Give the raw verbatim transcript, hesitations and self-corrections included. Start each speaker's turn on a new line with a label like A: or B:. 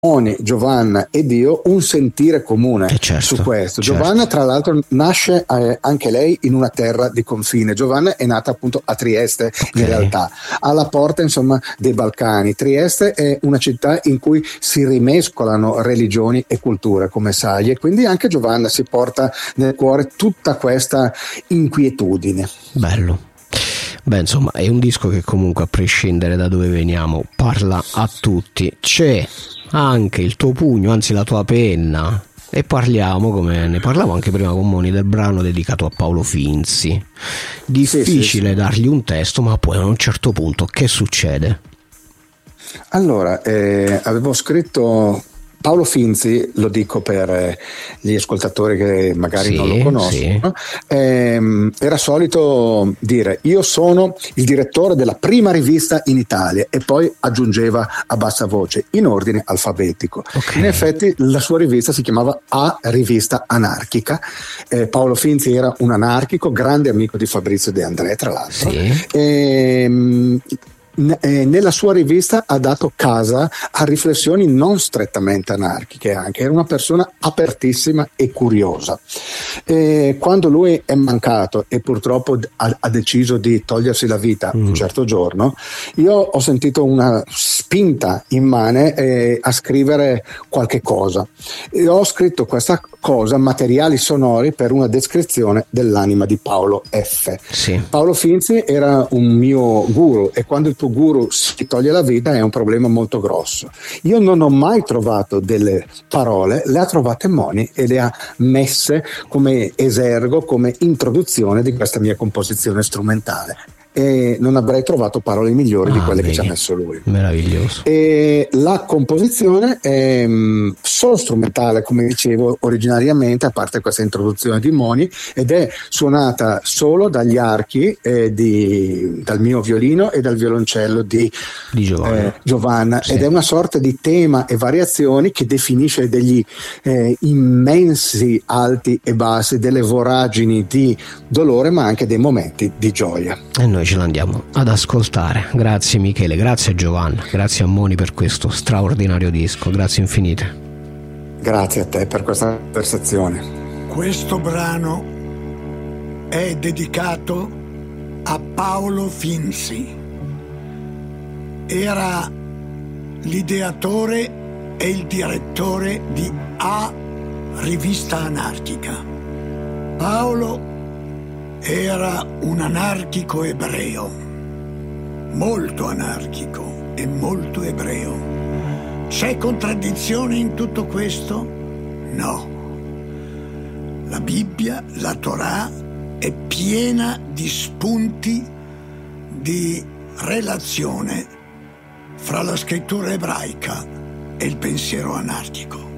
A: Moni, Giovanna e Dio un sentire comune
B: eh certo,
A: su questo.
B: certo.
A: Giovanna tra l'altro nasce eh, anche lei in una terra di confine. Giovanna è nata appunto a Trieste, okay. In realtà alla porta insomma dei Balcani. Trieste è una città in cui si rimescolano religioni e culture, come sai, e quindi anche Giovanna si porta nel cuore tutta questa inquietudine.
B: Bello. Beh, insomma, è un disco che comunque, a prescindere da dove veniamo, parla a tutti. C'è anche il tuo pugno, anzi la tua penna, e parliamo, come ne parlavo anche prima con Moni, del brano dedicato a Paolo Finzi. Difficile sì, sì, sì. dargli un testo, ma poi a un certo punto che succede?
A: Allora, eh, avevo scritto Paolo Finzi, lo dico per gli ascoltatori che magari sì, non lo conoscono, sì. ehm, era solito dire: io sono il direttore della prima rivista in Italia, e poi aggiungeva a bassa voce in ordine alfabetico. Okay. In effetti la sua rivista si chiamava A Rivista Anarchica. eh, Paolo Finzi era un anarchico, grande amico di Fabrizio De André tra l'altro. Sì. ehm, Nella sua rivista ha dato casa a riflessioni non strettamente anarchiche, anche era una persona apertissima e curiosa. E quando lui è mancato e purtroppo ha, ha deciso di togliersi la vita mm. un certo giorno, io ho sentito una spinta immane eh, a scrivere qualche cosa, e ho scritto questa cosa, materiali sonori per una descrizione dell'anima di Paolo F.
B: Sì.
A: Paolo Finzi era un mio guru, e quando il tuo guru si toglie la vita è un problema molto grosso. Io non ho mai trovato delle parole, le ha trovate Moni e le ha messe come esergo, come introduzione di questa mia composizione strumentale. E non avrei trovato parole migliori ah, di quelle vedi. che ci ha messo lui.
B: Meraviglioso.
A: E la composizione è mh, solo strumentale, come dicevo originariamente, a parte questa introduzione di Moni, ed è suonata solo dagli archi eh, di, dal mio violino e dal violoncello di,
B: di Giovanna,
A: eh, Giovanna.
B: Sì.
A: Ed è una sorta di tema e variazioni che definisce degli eh, immensi alti e bassi, delle voragini di dolore, ma anche dei momenti di gioia.
B: E noi ce l'andiamo ad ascoltare. Grazie Michele, grazie Giovanna, grazie a Moni per questo straordinario disco, grazie infinite.
A: Grazie a te per questa conversazione.
C: Questo brano è dedicato a Paolo Finzi. Era l'ideatore e il direttore di A Rivista Anarchica. Paolo era un anarchico ebreo, molto anarchico e molto ebreo. C'è contraddizione in tutto questo? No. La Bibbia, la Torah, è piena di spunti di relazione fra la scrittura ebraica e il pensiero anarchico.